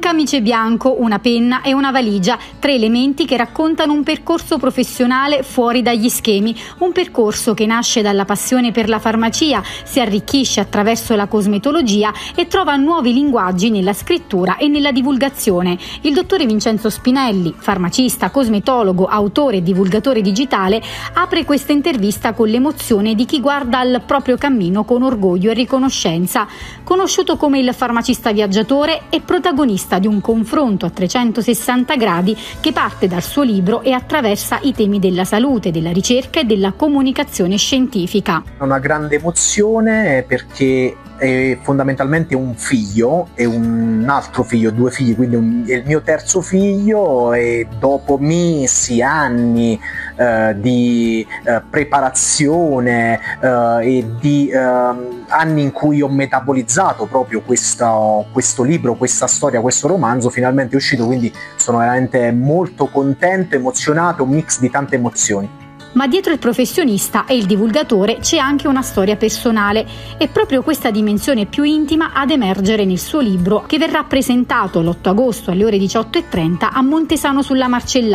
camice bianco, una penna e una valigia, 3 elementi che raccontano un percorso professionale fuori dagli schemi, un percorso che nasce dalla passione per la farmacia, si arricchisce attraverso la cosmetologia e trova nuovi linguaggi nella scrittura e nella divulgazione. Il dottore Vincenzo Spinelli, farmacista, cosmetologo, autore e divulgatore digitale, apre questa intervista con l'emozione di chi guarda al proprio cammino con orgoglio e riconoscenza. Conosciuto come il farmacista viaggiatore, è protagonista di un confronto a 360 gradi che parte dal suo libro e attraversa i temi della salute, della ricerca e della comunicazione scientifica. Una grande emozione perché è fondamentalmente un figlio e un altro figlio, 2 figli, quindi è il mio terzo figlio, e dopo mesi, anni di preparazione e di anni in cui ho metabolizzato proprio questo libro, questa storia, questo romanzo, finalmente è uscito, quindi sono veramente molto contento, emozionato, un mix di tante emozioni. Ma dietro il professionista e il divulgatore c'è anche una storia personale. È proprio questa dimensione più intima ad emergere nel suo libro, che verrà presentato l'8 agosto alle ore 18:30 a Montesano sulla Marcellana.